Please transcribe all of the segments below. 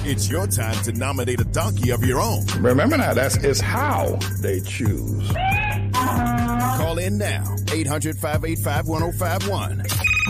It's your time to nominate a donkey of your own. Remember now, it's how they choose. Call in now, 800-585-1051.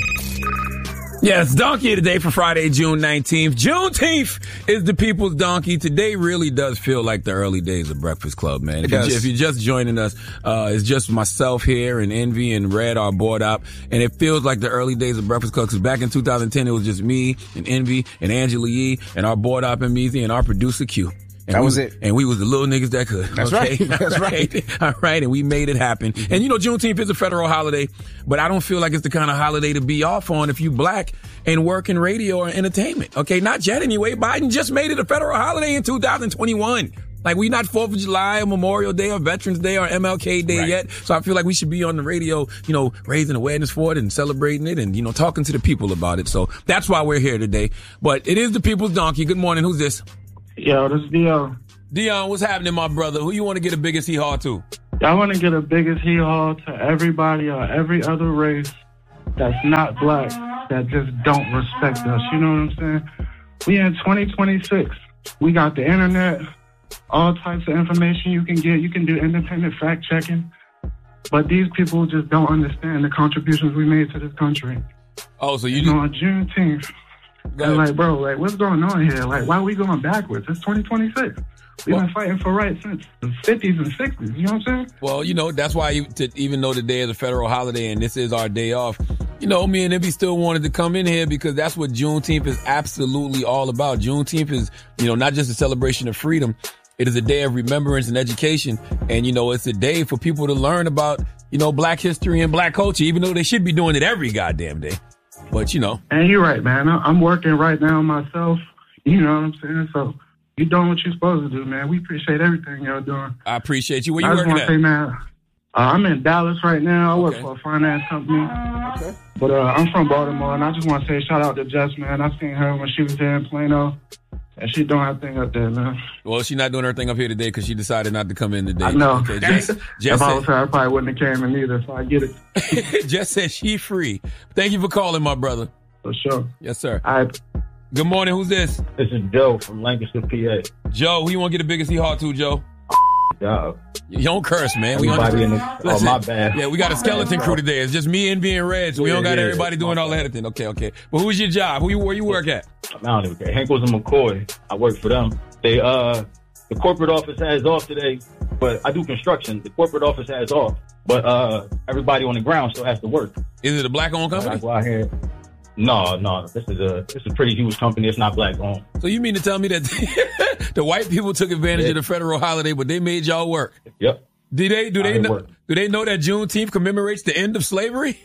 Yes, donkey of the day for Friday, June 19th. Juneteenth is the people's donkey. Today really does feel like the early days of Breakfast Club, man. If you're just joining us, it's just myself here and Envy and Red, our board op, and it feels like the early days of Breakfast Club because back in 2010, it was just me and Envy and Angela Yee and our board op and Meezy and our producer Q. And that was it. And we was the little niggas that could. That's right. That's right. All right. And we made it happen. Mm-hmm. And you know, Juneteenth is a federal holiday, but I don't feel like it's the kind of holiday to be off on if you black and work in radio or entertainment. Okay. Not yet anyway. Biden just made it a federal holiday in 2021. Like, we not 4th of July or Memorial Day or Veterans Day or MLK Day yet. So I feel like we should be on the radio, you know, raising awareness for it and celebrating it and, you know, talking to the people about it. So that's why we're here today. But it is the people's donkey. Good morning. Who's this? Yo, this is Dion. Dion, what's happening, my brother? Who you want to get a biggest hee-haw to? I want to get a biggest hee-haw to everybody or every other race that's not black, that just don't respect us. You know what I'm saying? We in 2026. We got the internet, all types of information you can get. You can do independent fact-checking. But these people just don't understand the contributions we made to this country. Oh, so you know, on Juneteenth. And like, bro, like, what's going on here? Like, why are we going backwards? It's 2026. We've been fighting for rights since the 50s and 60s. You know what I'm saying? Well, you know, that's why even though today is a federal holiday and this is our day off, you know, me and Envy still wanted to come in here because that's what Juneteenth is absolutely all about. Juneteenth is, you know, not just a celebration of freedom. It is a day of remembrance and education. And, you know, it's a day for people to learn about, you know, black history and black culture, even though they should be doing it every goddamn day. But, you know. And you're right, man. I'm working right now myself. You know what I'm saying? So you're doing what you're supposed to do, man. We appreciate everything y'all doing. I appreciate you. Where you working at? I just want to say, man, I'm in Dallas right now. I work for a finance company. Okay. But I'm from Baltimore, and I just want to say shout out to Jess, man. I seen her when she was here in Plano. And she's doing her thing up there, man. Well, she's not doing her thing up here today because she decided not to come in today. I know. Okay, Jess if I was her, I probably wouldn't have came in either, so I get it. Jess said she free. Thank you for calling, my brother. For sure. Yes, sir. All right. Good morning. Who's this? This is Joe from Lancaster, PA. Joe, who you want to get the biggest hee-haw to, Joe? Job. You don't curse, man. Everybody in the, oh, my bad. Yeah, we got a skeleton crew today. It's just me, Envy, and Red, so we don't got everybody doing all the editing. Okay. But who's your job? Where you work at? I don't even care. Henkels and McCoy. I work for them. They, the corporate office has off today, but I do construction. The corporate office has off, but everybody on the ground still has to work. Is it a black-owned company? I go out here. No. This is a pretty huge company. It's not black-owned. So you mean to tell me that the white people took advantage of the federal holiday, but they made y'all work? Yep. Do they know that Juneteenth commemorates the end of slavery?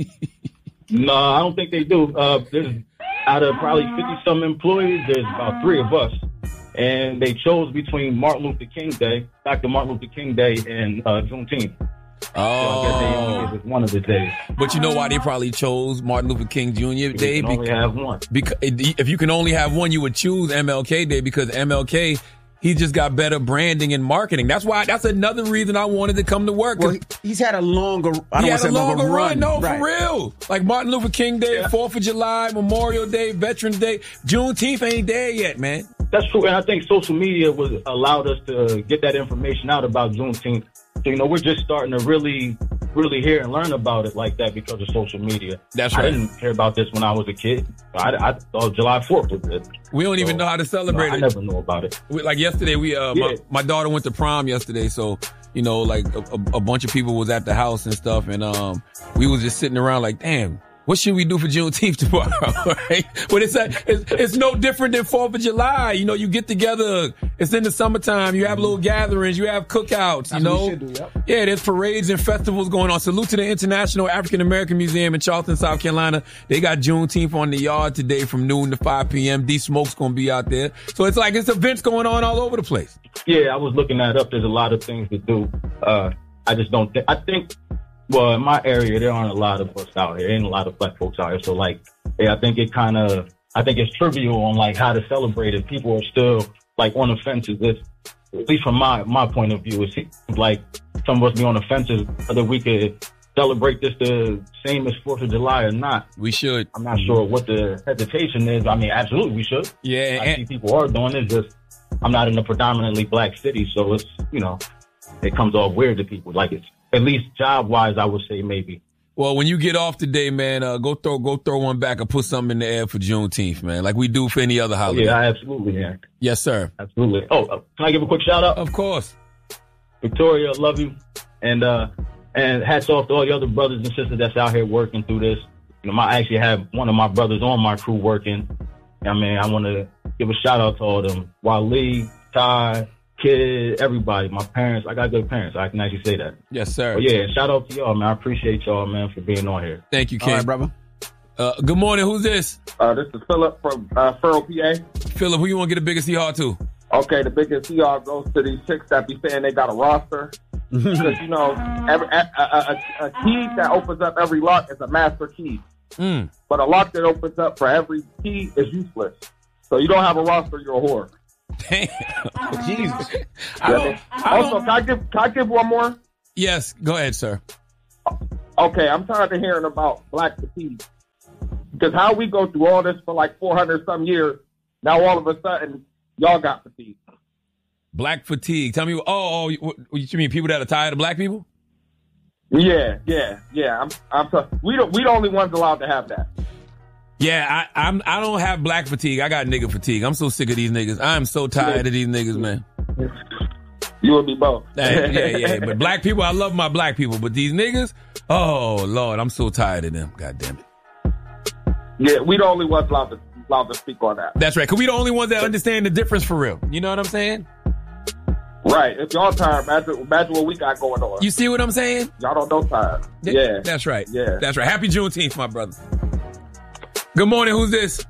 No, I don't think they do. There's out of probably 50-some employees, there's about 3 of us. And they chose between Martin Luther King Day, Dr. Martin Luther King Day, and Juneteenth. Oh. So I guess they only give us one of the days. But you know why they probably chose Martin Luther King Jr. Day? You can only have one. Because if you can only have one, you would choose MLK Day because MLK, he just got better branding and marketing. That's another reason I wanted to come to work. Well, he's had a longer run. No, right. For real. Like Martin Luther King Day, 4th of July, Memorial Day, Veterans Day. Juneteenth ain't there yet, man. That's true. And I think social media allowed us to get that information out about Juneteenth. So, you know, we're just starting to really, really hear and learn about it like that because of social media. That's right. I didn't hear about this when I was a kid. I thought July 4th was it. We don't even know how to celebrate it. I never knew about it. Like yesterday, my daughter went to prom yesterday, so, you know, like a bunch of people was at the house and stuff, and we was just sitting around like, damn, what should we do for Juneteenth tomorrow? Right? But it's no different than 4th of July. You know, you get together. It's in the summertime. You have little gatherings. You have cookouts. That's what we should do, yep. Yeah, there's parades and festivals going on. Salute to the International African American Museum in Charleston, South Carolina. They got Juneteenth on the yard today from noon to 5 p.m. D Smoke's going to be out there. So it's like it's events going on all over the place. Yeah, I was looking that up. There's a lot of things to do. I just don't think. I think. Well, in my area, there aren't a lot of us out here. There ain't a lot of black folks out here. So, like, yeah, I think it's trivial on, like, how to celebrate it. People are still, like, on the fences. At least from my point of view, it seems like some of us be on the fences whether we could celebrate this the same as 4th of July or not. We should. I'm not sure what the hesitation is. I mean, absolutely we should. Yeah. I see people are doing it. Just I'm not in a predominantly black city, so it's, it comes off weird to people. Like, it's at least job-wise, I would say maybe. Well, when you get off today, man, go throw one back and put something in the air for Juneteenth, man, like we do for any other holiday. Yeah, absolutely, yeah. Yes, sir. Absolutely. Oh, can I give a quick shout out? Of course. Victoria, love you, and hats off to all the other brothers and sisters that's out here working through this. I actually have one of my brothers on my crew working. I mean, I want to give a shout out to all of them: Waleed, Ty, Kid, everybody, my parents. I got good parents. I can actually say that. Yes, sir. But yeah, shout out to y'all, man. I appreciate y'all, man, for being on here. Thank you, Ken. All right, brother. Good morning. Who's this? This is Philip from Furrow, PA. Philip, who you want to get the biggest hee-haw to? Okay, the biggest hee-haw goes to these chicks that be saying they got a roster. Because, a key that opens up every lock is a master key. But a lock that opens up for every key is useless. So you don't have a roster, you're a whore. Damn. Jesus. Can I give one more? Yes, go ahead, sir. Okay, I'm tired of hearing about black fatigue. Because how we go through all this for like 400 some years, now all of a sudden, y'all got fatigue. Black fatigue. Tell me, what you mean, people that are tired of black people? Yeah. We the only ones allowed to have that. Yeah, I don't have black fatigue. I got nigga fatigue. I'm so sick of these niggas. I am so tired of these niggas, man. You and me both. Yeah. But black people, I love my black people. But these niggas, oh, Lord, I'm so tired of them. God damn it. Yeah, we the only ones allowed to speak on that. That's right, because we the only ones that understand the difference for real. You know what I'm saying? Right. If y'all tired, imagine what we got going on. You see what I'm saying? Y'all don't know tired. Yeah. That's right. Yeah. That's right. Happy Juneteenth, my brother. Good morning. Who's this?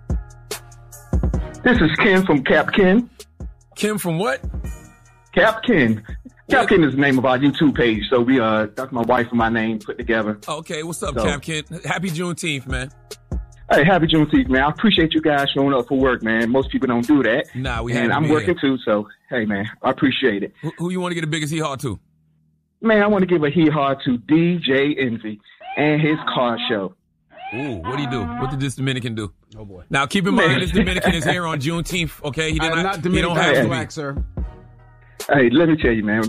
This is Ken from Cap Ken. Kim from what? Cap Ken. Cap Ken is the name of our YouTube page. So that's my wife and my name put together. Okay. What's up, Cap Ken? Happy Juneteenth, man. Hey, happy Juneteenth, man. I appreciate you guys showing up for work, man. Most people don't do that. Nah, and I'm working too, so hey, man, I appreciate it. Who you want to get the biggest hee-haw to? Man, I want to give a hee-haw to DJ Envy and his car show. Ooh, what'd he do? What did this Dominican do? Oh boy! Now keep in mind, this Dominican is here on Juneteenth. Okay, he I'm not Dominican. He don't have black, sir. Hey, let me tell you, man.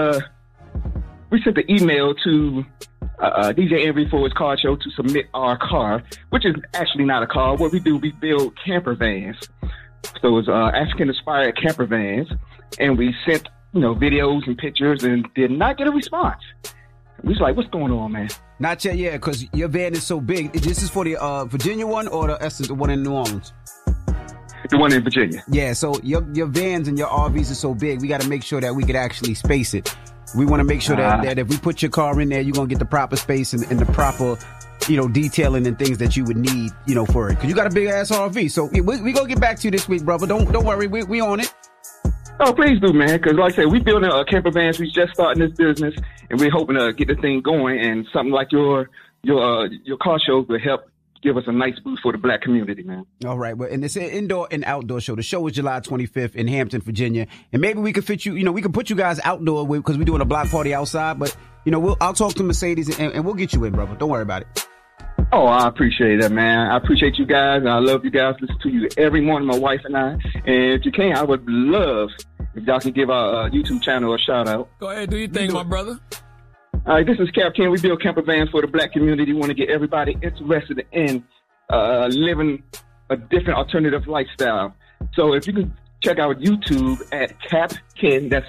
We sent the email to DJ Envy for his car show to submit our car, which is actually not a car. What we do, we build camper vans. So it's African-inspired camper vans, and we sent videos and pictures, and did not get a response. We was like, what's going on, man? Not yet, yeah, because your van is so big. This is for the Virginia one or the one in New Orleans? The one in Virginia. Yeah, so your vans and your RVs are so big, we got to make sure that we could actually space it. We want to make sure that if we put your car in there, you're going to get the proper space and the proper, detailing and things that you would need, for it. Because you got a big-ass RV. So we going to get back to you this week, brother. Don't worry. We on it. Oh, please do, man. Because like I said, we building camper vans. We just starting this business, and we're hoping to get the thing going. And something like your car show will help give us a nice boost for the black community, man. All right. Well, and it's an indoor and outdoor show. The show is July 25th in Hampton, Virginia. And maybe we could fit you, we can put you guys outdoor because we're doing a block party outside. But, I'll talk to Mercedes and we'll get you in, brother. Don't worry about it. Oh, I appreciate that, man. I appreciate you guys. I love you guys. Listen to you every morning, my wife and I. And if you can, I would love if y'all can give our YouTube channel a shout out. Go ahead, do your thing, my brother. All right, this is Cap Ken. We build camper vans for the black community. We want to get everybody interested in living a different alternative lifestyle. So if you can check out YouTube at Cap Ken, that's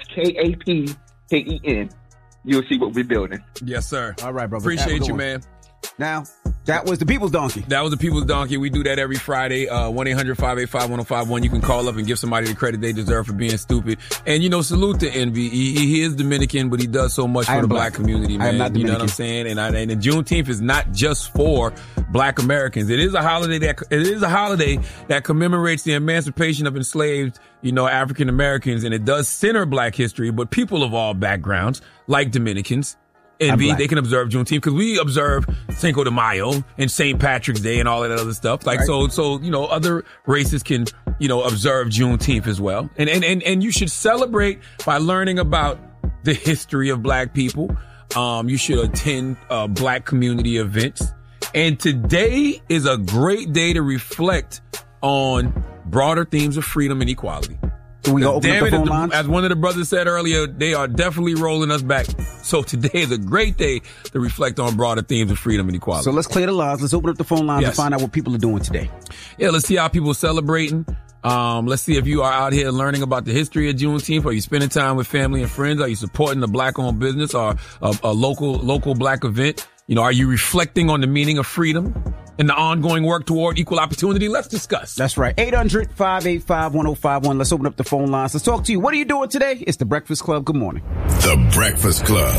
KAPKEN, you'll see what we're building. Yes, sir. All right, brother. Appreciate you, man. Now, that was the People's Donkey. That was the People's Donkey. We do that every Friday. 1-800-585-1051. You can call up and give somebody the credit they deserve for being stupid. And, salute to Envy. He is Dominican, but he does so much for the black community, man. I am not Dominican. You know what I'm saying? And Juneteenth is not just for black Americans. It is a holiday that commemorates the emancipation of enslaved, African Americans. And it does center black history, but people of all backgrounds, like Dominicans, Envy, they can observe Juneteenth because we observe Cinco de Mayo and St. Patrick's Day and all of that other stuff. Like, right. So, other races can, observe Juneteenth as well. And you should celebrate by learning about the history of black people. You should attend black community events. And today is a great day to reflect on broader themes of freedom and equality. So we gonna open up the phone lines? As one of the brothers said earlier, they are definitely rolling us back. So today is a great day to reflect on broader themes of freedom and equality. So let's clear the lines. Let's open up the phone lines and find out what people are doing today. Yeah, let's see how people are celebrating. Let's see if you are out here learning about the history of Juneteenth. Are you spending time with family and friends? Are you supporting a black-owned business or a local black event? You know, are you reflecting on the meaning of freedom and the ongoing work toward equal opportunity? Let's discuss. That's right. 800-585-1051. Let's open up the phone lines. Let's talk to you. What are you doing today? It's The Breakfast Club. Good morning. The Breakfast Club.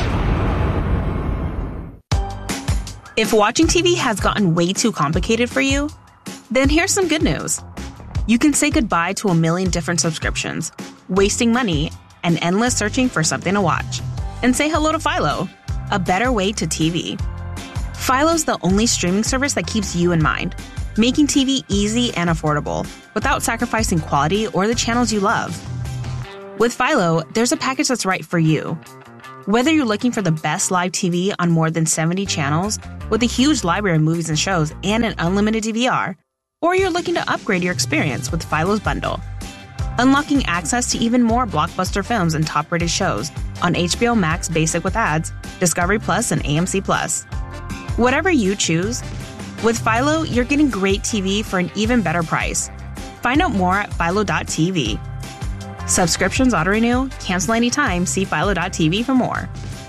If watching TV has gotten way too complicated for you, then here's some good news. You can say goodbye to a million different subscriptions, wasting money, and endless searching for something to watch. And say hello to Philo, a better way to TV. Philo's the only streaming service that keeps you in mind, making TV easy and affordable without sacrificing quality or the channels you love. With Philo, there's a package that's right for you. Whether you're looking for the best live TV on more than 70 channels with a huge library of movies and shows and an unlimited DVR, or you're looking to upgrade your experience with Philo's bundle, unlocking access to even more blockbuster films and top-rated shows on HBO Max Basic with ads, Discovery Plus, and AMC Plus. Whatever you choose, with Philo, you're getting great TV for an even better price. Find out more at philo.tv. Subscriptions auto-renew, cancel anytime, see philo.tv for more.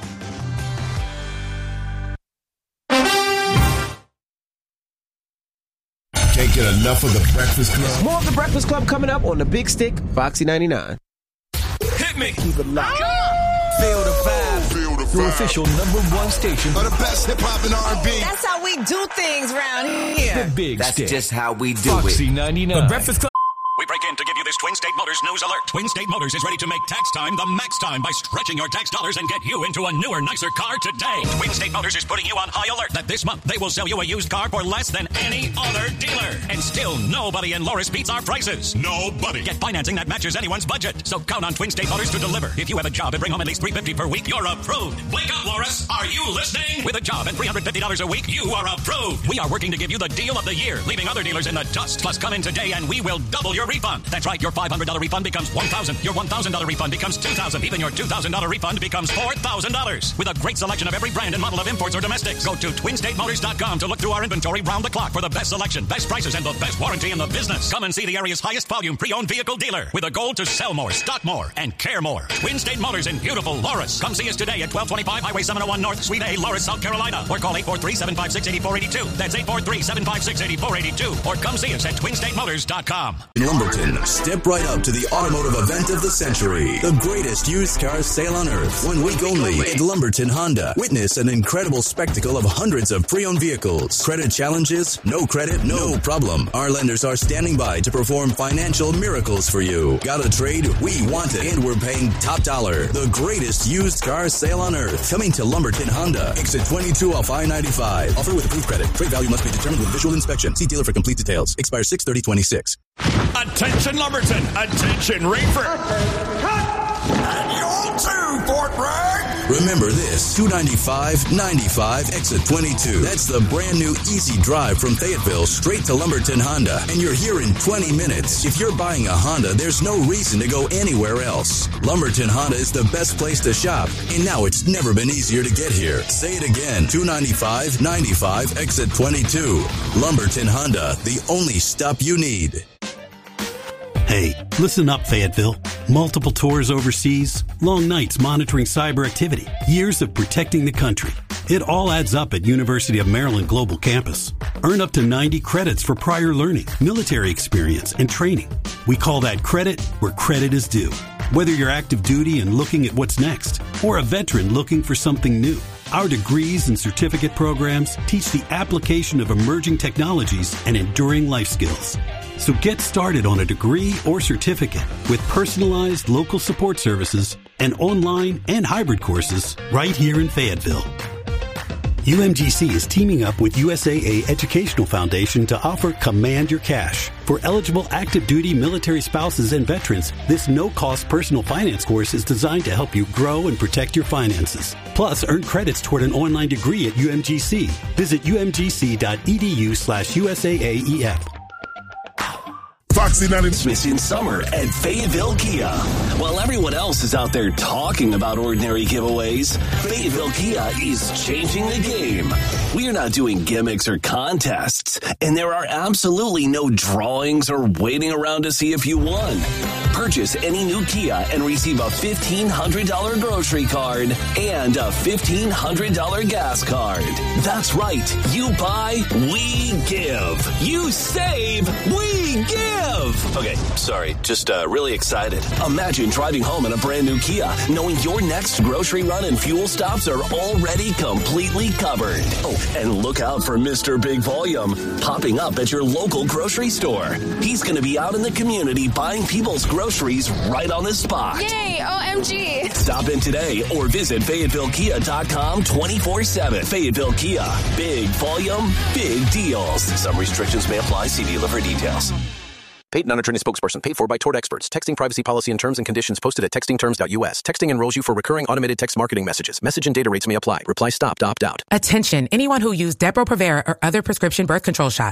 Can't get enough of The Breakfast Club. More of The Breakfast Club coming up on the Big Stick, Foxy 99. Hit me. Keep it locked. Feel the vibe. Feel the vibe. Your official #1 station. Of the best hip-hop and R&B. That's how we do things around here. The Big That's Stick. just how we do Foxy it. 99. The Breakfast Club. We break in to give you this Twin State Motors news alert. Twin State Motors is ready to make tax time the max time by stretching your tax dollars and get you into a newer, nicer car today. Twin State Motors is putting you on high alert that this month they will sell you a used car for less than any other dealer. And still nobody in Loris beats our prices. Nobody. Get financing that matches anyone's budget. So count on Twin State Motors to deliver. If you have a job and bring home at least $350 per week, you're approved. Wake up, Loris. Are you listening? With a job and $350 a week, you are approved. We are working to give you the deal of the year, leaving other dealers in the dust. Plus, come in today and we will double your refund. That's right. Your $500 refund becomes $1,000. Your $1,000 refund becomes $2,000. Even your $2,000 refund becomes $4,000. With a great selection of every brand and model of imports or domestics. Go to TwinStateMotors.com to look through our inventory round the clock for the best selection, best prices, and the best warranty in the business. Come and see the area's highest volume pre-owned vehicle dealer with a goal to sell more, stock more, and care more. Twin State Motors in beautiful Loris. Come see us today at 1225 Highway 701 North, Suite A, Loris, South Carolina. Or call 843-756-8482. That's 843-756-8482. Or come see us at TwinStateMotors.com. In Lumberton, step right up to the automotive event of the century. The greatest used car sale on earth. 1 week only at Lumberton Honda. Witness an incredible spectacle of hundreds of pre-owned vehicles. Credit challenges? No credit? No problem. Our lenders are standing by to perform financial miracles for you. Got a trade? We want it. And we're paying top dollar. The greatest used car sale on earth. Coming to Lumberton Honda. Exit 22 off I-95. Offer with approved credit. Trade value must be determined with visual inspection. See dealer for complete details. Expires 6/30/26. Attention, Lumberton. Attention, Rainford. And you too, Fort Bragg. Remember this, 295-95, exit 22. That's the brand new easy drive from Fayetteville straight to Lumberton Honda. And you're here in 20 minutes. If you're buying a Honda, there's no reason to go anywhere else. Lumberton Honda is the best place to shop. And now it's never been easier to get here. Say it again, 295-95, exit 22. Lumberton Honda, the only stop you need. Hey, listen up, Fayetteville. Multiple tours overseas, long nights monitoring cyber activity, years of protecting the country. It all adds up at University of Maryland Global Campus. Earn up to 90 credits for prior learning, military experience, and training. We call that credit where credit is due. Whether you're active duty and looking at what's next, or a veteran looking for something new, our degrees and certificate programs teach the application of emerging technologies and enduring life skills. So get started on a degree or certificate with personalized local support services and online and hybrid courses right here in Fayetteville. UMGC is teaming up with USAA Educational Foundation to offer Command Your Cash. For eligible active duty military spouses and veterans, this no-cost personal finance course is designed to help you grow and protect your finances. Plus, earn credits toward an online degree at UMGC. Visit umgc.edu/USAAEF. Foxy 99. Missing summer at Fayetteville Kia. While everyone else is out there talking about ordinary giveaways, Fayetteville Kia is changing the game. We are not doing gimmicks or contests, and there are absolutely no drawings or waiting around to see if you won. Purchase any new Kia and receive a $1,500 grocery card and a $1,500 gas card. That's right. You buy, we give. You save, we give. Okay, sorry, just really excited. Imagine driving home in a brand new Kia, knowing your next grocery run and fuel stops are already completely covered. Oh, and look out for Mr. Big Volume, popping up at your local grocery store. He's going to be out in the community buying people's groceries right on the spot. Yay, OMG. Stop in today or visit FayettevilleKia.com 24/7. Fayetteville Kia, big volume, big deals. Some restrictions may apply. See dealer for details. Paid non-attorney spokesperson paid for by Tort Experts. Texting privacy policy and terms and conditions posted at textingterms.us. Texting enrolls you for recurring automated text marketing messages. Message and data rates may apply. Reply stop to opt out. Attention, anyone who used Depo-Provera or other prescription birth control shots.